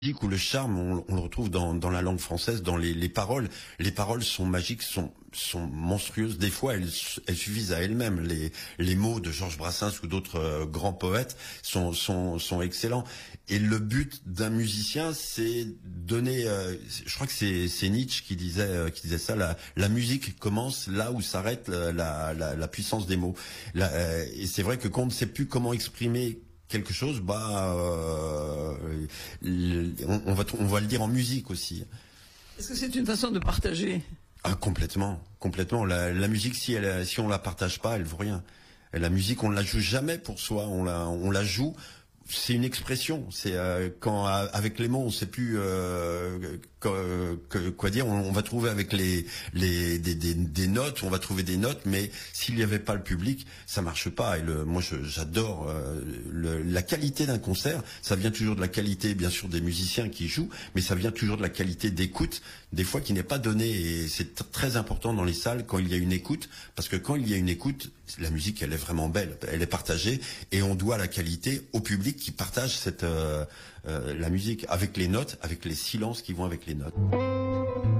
Où le charme, on le retrouve dans la langue française, dans les paroles. Les paroles sont magiques, sont monstrueuses. Des fois, elles suffisent à elles-mêmes. Les mots de Georges Brassens ou d'autres grands poètes sont excellents. Et le but d'un musicien, c'est donner. Je crois que c'est Nietzsche qui disait ça. La musique commence là où s'arrête la puissance des mots. Et c'est vrai que quand on ne sait plus comment exprimer quelque chose, on va le dire en musique aussi. Est-ce que c'est une façon de partager? Ah, complètement, complètement. La musique, si on la partage pas, elle vaut rien. Et la musique, on la joue jamais pour soi. On la joue. C'est une expression. C'est quand avec les mots, on sait plus quoi dire. On va trouver avec des notes. On va trouver des notes, mais s'il n'y avait pas le public, ça marche pas. Et moi, j'adore la qualité d'un concert. Ça vient toujours de la qualité, bien sûr, des musiciens qui jouent, mais ça vient toujours de la qualité d'écoute, des fois qui n'est pas donnée. Et c'est très important dans les salles quand il y a une écoute, parce que quand il y a une écoute, la musique, elle est vraiment belle, elle est partagée, et on doit la qualité au public qui partage la musique avec les notes, avec les silences qui vont avec les notes.